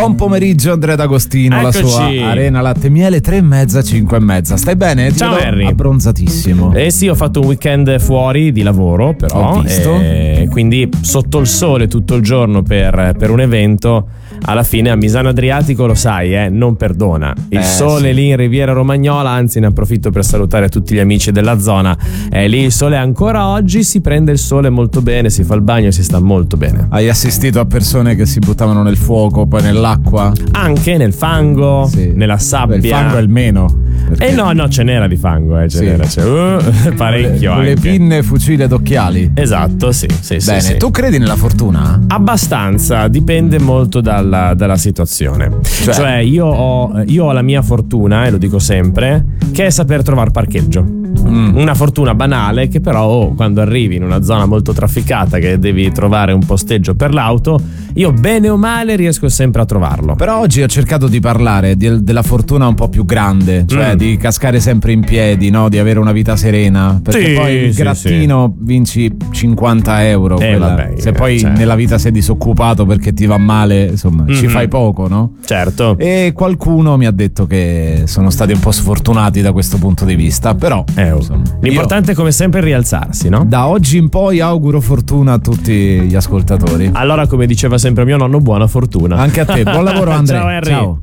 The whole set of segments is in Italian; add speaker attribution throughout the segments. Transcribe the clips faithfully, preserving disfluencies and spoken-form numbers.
Speaker 1: Buon pomeriggio Andrea D'Agostino.
Speaker 2: Eccoci.
Speaker 1: La sua Arena Latte Miele, tre e mezza, cinque e mezza. Stai bene? Ti
Speaker 2: Ciao
Speaker 1: vedo
Speaker 2: Harry.
Speaker 1: Abbronzatissimo.
Speaker 2: Eh sì, ho fatto un weekend fuori di lavoro, però
Speaker 1: Ho visto.
Speaker 2: eh, quindi sotto il sole tutto il giorno per, per un evento. Alla fine a Misano Adriatico, lo sai, eh, non perdona. Il
Speaker 1: Eh,
Speaker 2: sole
Speaker 1: sì.
Speaker 2: lì in Riviera Romagnola, anzi ne approfitto per salutare tutti gli amici della zona. Eh, lì il sole ancora oggi, si prende il sole molto bene, si fa il bagno e si sta molto bene.
Speaker 1: Hai assistito a persone che si buttavano nel fuoco, poi nell'acqua?
Speaker 2: Anche nel fango,
Speaker 1: Sì.
Speaker 2: nella sabbia.
Speaker 1: Beh, il fango è il meno. perché
Speaker 2: Eh no, no, ce n'era di fango, eh, ce
Speaker 1: Sì.
Speaker 2: n'era, cioè, uh, parecchio
Speaker 1: con le
Speaker 2: anche.
Speaker 1: pinne, fucile ed occhiali.
Speaker 2: Esatto, sì, sì, sì.
Speaker 1: Bene,
Speaker 2: sì.
Speaker 1: tu credi nella fortuna?
Speaker 2: Abbastanza, dipende molto dalla, dalla situazione.
Speaker 1: Cioè?
Speaker 2: Cioè, io, ho, io ho la mia fortuna, e lo dico sempre, che è saper trovare parcheggio.
Speaker 1: Mm.
Speaker 2: Una fortuna banale che però oh, quando arrivi in una zona molto trafficata che devi trovare un posteggio per l'auto, io bene o male riesco sempre a trovarlo.
Speaker 1: Però oggi ho cercato di parlare di- della fortuna un po' più grande, cioè
Speaker 2: Mm.
Speaker 1: di cascare sempre in piedi, no? Di avere una vita serena. Perché
Speaker 2: Sì,
Speaker 1: poi il
Speaker 2: sì,
Speaker 1: grattino vinci cinquanta euro.
Speaker 2: Eh,
Speaker 1: quella-
Speaker 2: vabbè,
Speaker 1: se
Speaker 2: eh,
Speaker 1: poi
Speaker 2: cioè.
Speaker 1: nella vita sei disoccupato perché ti va male, insomma, ci
Speaker 2: Mhm.
Speaker 1: fai poco, no?
Speaker 2: Certo.
Speaker 1: E qualcuno mi ha detto che sono stati un po' sfortunati da questo punto di vista, però
Speaker 2: Eh, oh.
Speaker 1: insomma,
Speaker 2: L'importante è come sempre rialzarsi, no?
Speaker 1: io da oggi in poi auguro fortuna a tutti gli ascoltatori.
Speaker 2: Allora, come diceva sempre mio nonno, buona fortuna.
Speaker 1: Anche a te, buon lavoro Andrea.
Speaker 2: Ciao, Harry.
Speaker 1: Ciao.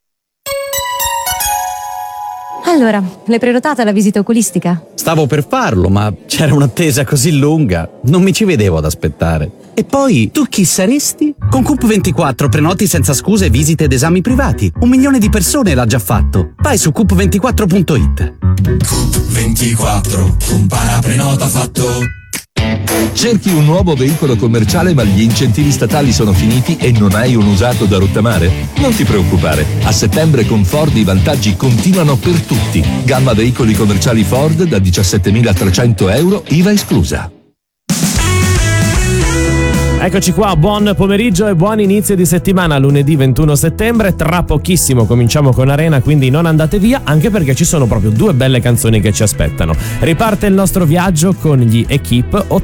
Speaker 3: Allora, l'hai prenotata la visita oculistica?
Speaker 4: Stavo per farlo, ma c'era un'attesa così lunga. Non mi ci vedevo ad aspettare. E poi, tu chi saresti? Con Coop ventiquattro prenoti senza scuse visite ed esami privati. Un milione di persone l'ha già fatto. Vai su coop ventiquattro punto it.
Speaker 5: ventiquattro, compara prenota fatto.
Speaker 6: Cerchi un nuovo veicolo commerciale ma gli incentivi statali sono finiti e non hai un usato da rottamare? Non ti preoccupare, a settembre con Ford i vantaggi continuano per tutti. Gamma veicoli commerciali Ford da diciassettemilatrecento euro, I V A esclusa.
Speaker 2: Eccoci qua, buon pomeriggio e buon inizio di settimana, lunedì ventuno settembre. Tra pochissimo cominciamo con Arena, quindi non andate via, anche perché ci sono proprio due belle canzoni che ci aspettano. Riparte il nostro viaggio con gli Equipe